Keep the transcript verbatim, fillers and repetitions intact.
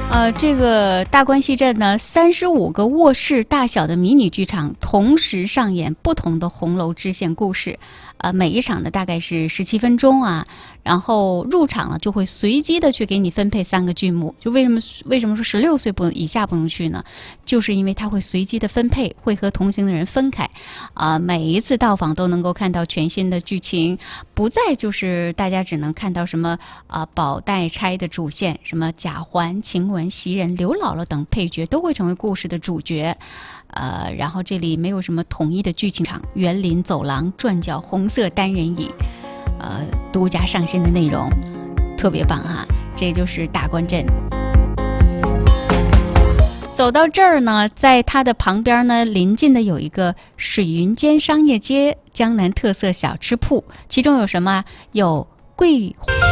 呃，这个大观戏镇呢，三十五个卧室大小的迷你剧场同时上演不同的红楼支线故事，呃，每一场呢大概是十七分钟啊，然后入场了就会随机的去给你分配三个剧目。就为什么为什么说十六岁不以下不能去呢？就是因为它会随机的分配，会和同行的人分开，啊、呃，每一次到访都能够看到全新的剧情，不再就是大家只能看到什么啊、呃、宝黛钗的主线，什么贾环、晴雯、袭人、刘姥姥等配角都会成为故事的主角。呃，然后这里没有什么统一的剧情场，园林走廊、转角红色单人椅，呃，独家上新的内容，特别棒哈！这就是大观镇。走到这儿呢，在它的旁边呢，临近的有一个水云间商业街，江南特色小吃铺，其中有什么？有桂。